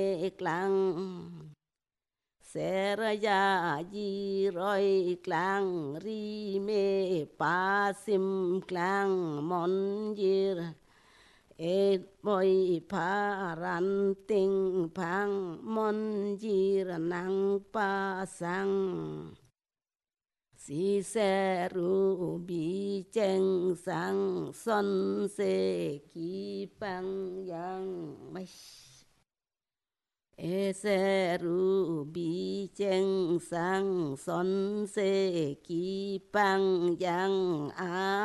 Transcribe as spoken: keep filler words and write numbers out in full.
Klang sẽ ra gì rồi Klang ri mê pa sim Klang mon gì et boy pa ran ting pang mon gì nang pa sang si se ru bi cheng sang son se ki pang yang mai e se ru bi cheng sang son se ki pang yang a